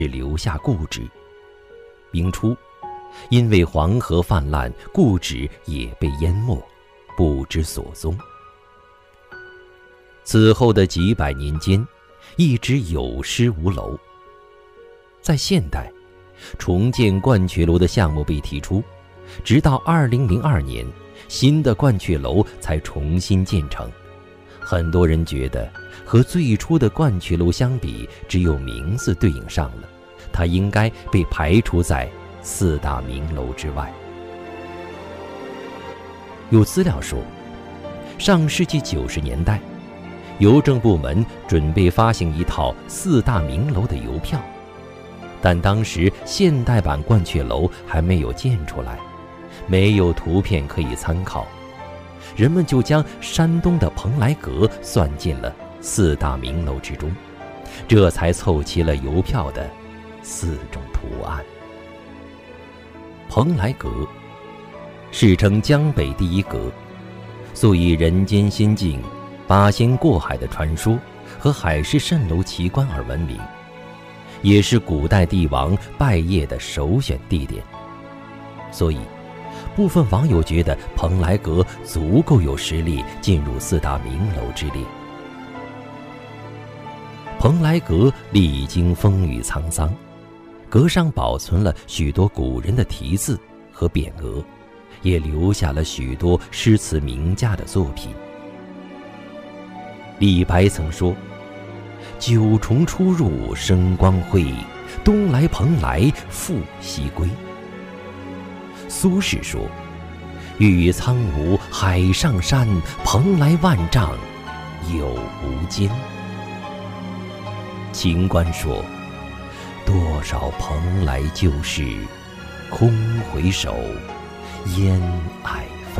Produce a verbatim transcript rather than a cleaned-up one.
留下故址。明初，因为黄河泛滥，故址也被淹没，不知所踪。此后的几百年间，一直有失无楼。在现代，重建鹳雀楼的项目被提出，直到二零零二年，新的鹳雀楼才重新建成。很多人觉得，和最初的鹳雀楼相比，只有名字对应上了，它应该被排除在四大名楼之外。有资料说，上世纪九十年代，邮政部门准备发行一套四大名楼的邮票，但当时现代版鹳雀楼还没有建出来，没有图片可以参考，人们就将山东的蓬莱阁算进了四大名楼之中，这才凑齐了邮票的四种图案。蓬莱阁世称江北第一阁，素以人间仙境、八仙过海的传说和海市蜃楼奇观而闻名，也是古代帝王拜谒的首选地点。所以部分网友觉得蓬莱阁足够有实力进入四大名楼之列。蓬莱阁历经风雨沧桑，阁上保存了许多古人的题字和匾额，也留下了许多诗词名家的作品。李白曾说：“九重出入生光辉，东来蓬莱复西归。”苏轼说：“玉苍梧海上山，蓬莱万丈有无间。”秦观说：“多少蓬莱旧事，空回首，烟霭